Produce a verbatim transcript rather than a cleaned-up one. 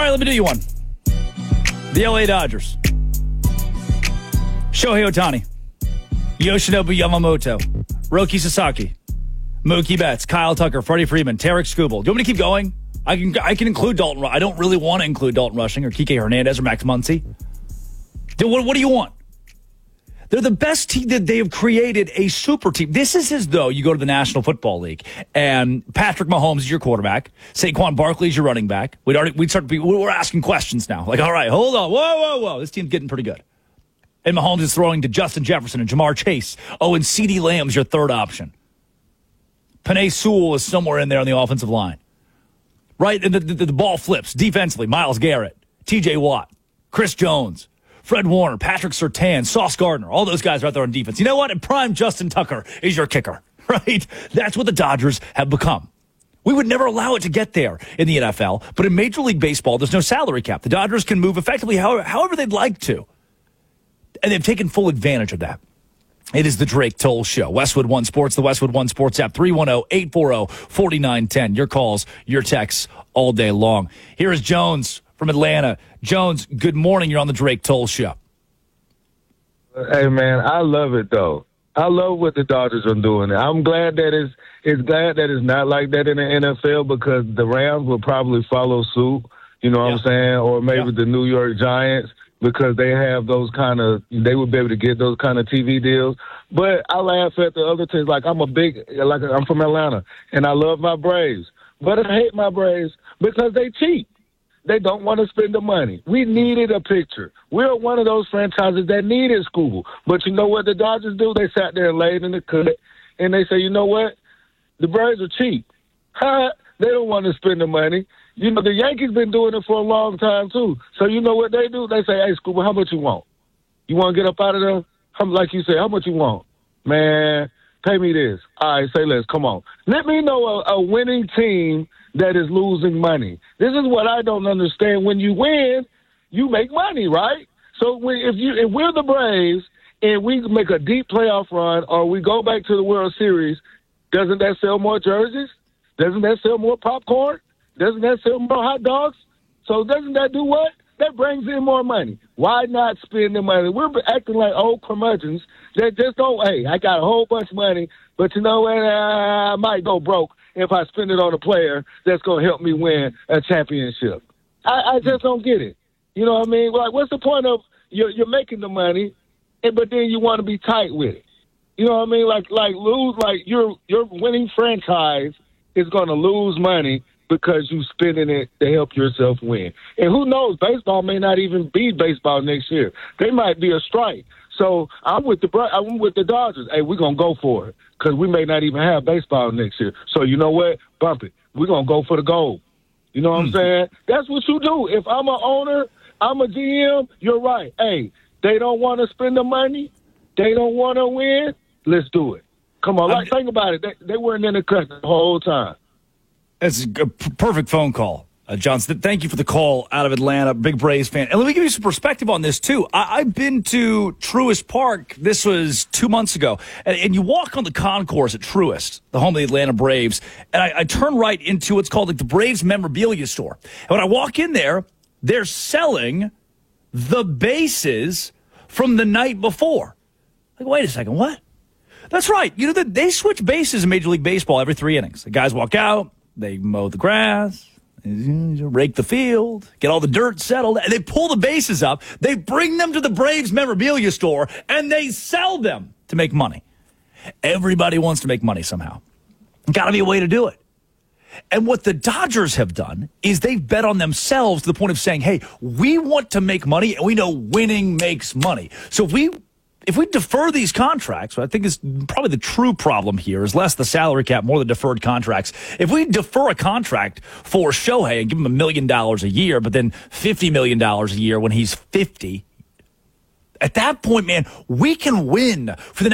right, let me do you one. The L A Dodgers. Shohei Ohtani. Yoshinobu Yamamoto. Roki Sasaki. Mookie Betts. Kyle Tucker. Freddie Freeman. Tarek Skubal. Do you want me to keep going? I can I can include Dalton Rushing. I don't really want to include Dalton Rushing or Kike Hernandez or Max Muncy. What, what do you want? They're the best team that they have created a super team. This is as though you go to the National Football League and Patrick Mahomes is your quarterback. Saquon Barkley is your running back. We'd already, we'd start to be, we're asking questions now. Like, all right, hold on. Whoa, whoa, whoa. This team's getting pretty good. And Mahomes is throwing to Justin Jefferson and Jamar Chase. Oh, and CeeDee Lamb's your third option. Penei Sewell is somewhere in there on the offensive line. Right? And the, the, the ball flips defensively. Myles Garrett, T J Watt, Chris Jones, Fred Warner, Patrick Surtain, Sauce Gardner, all those guys are out there on defense. You know what? And prime Justin Tucker is your kicker, right? That's what the Dodgers have become. We would never allow it to get there in the N F L, but in Major League Baseball, there's no salary cap. The Dodgers can move effectively however, however they'd like to, and they've taken full advantage of that. It is the Drake Toll Show. Westwood One Sports, the Westwood One Sports app, three one zero, eight four zero, four nine one zero. Your calls, your texts all day long. Here is Jones from Atlanta. Jones, good morning. You're on the Drake Toll Show. Hey, man, I love it, though. I love what the Dodgers are doing. I'm glad that it's, it's glad that it's not like that in the N F L because the Rams will probably follow suit, you know what yeah. I'm saying, or maybe yeah. the New York Giants because they have those kind of – they would be able to get those kind of T V deals. But I laugh at the other teams. Like, I'm a big – like I'm from Atlanta, and I love my Braves. But I hate my Braves because they cheat. They don't want to spend the money. We needed a picture. We're one of those franchises that needed school. But you know what the Dodgers do? They sat there and laid in the cut, and they say, you know what? The Braves are cheap. Huh? They don't want to spend the money. You know, the Yankees been doing it for a long time, too. So you know what they do? They say, hey, Scuba, how much you want? You want to get up out of there? How, like you say, how much you want? Man, pay me this. All right, say less. Come on. Let me know a, a winning team that is losing money. This is what I don't understand. When you win, you make money, right? So when, if you if we're the Braves and we make a deep playoff run or we go back to the World Series, doesn't that sell more jerseys? Doesn't that sell more popcorn? Doesn't that sell more hot dogs? So doesn't that do what? That brings in more money. Why not spend the money? We're acting like old curmudgeons that just don't, hey, I got a whole bunch of money, but you know what? I might go broke if I spend it on a player that's going to help me win a championship. I, I just don't get it. You know what I mean? Like, what's the point of you're, you're making the money, and, but then you want to be tight with it? You know what I mean? Like, like lose, like your your winning franchise is going to lose money because you spending it to help yourself win. And who knows? Baseball may not even be baseball next year. They might be a strike. So I'm with the I'm with the Dodgers. Hey, we're gonna go for it because we may not even have baseball next year. So you know what? Bump it. We're gonna go for the gold. You know what mm-hmm. I'm saying? That's what you do. If I'm an owner, I'm a G M. You're right. Hey, they don't want to spend the money. They don't want to win. Let's do it. Come on. Like, think about it. They, they weren't in the cut the whole time. That's a perfect phone call. Uh, Johnson, thank you for the call out of Atlanta, big Braves fan. And let me give you some perspective on this, too. I- I've been to Truist Park. This was two months ago. And, and you walk on the concourse at Truist, the home of the Atlanta Braves, and I, I turn right into what's called like the Braves memorabilia store. And when I walk in there, they're selling the bases from the night before. Like, wait a second, what? That's right. You know, they switch bases in Major League Baseball every three innings. The guys walk out, they mow the grass, rake the field, get all the dirt settled, and they pull the bases up. They bring them to the Braves memorabilia store, and they sell them to make money. Everybody wants to make money somehow. Got to be a way to do it. And what the Dodgers have done is they've bet on themselves to the point of saying, hey, we want to make money, and we know winning makes money. So if we If we defer these contracts, what I think is probably the true problem here is less the salary cap, more the deferred contracts. If we defer a contract for Shohei and give him a million dollars a year, but then fifty million dollars a year when he's fifty, at that point, man, we can win for the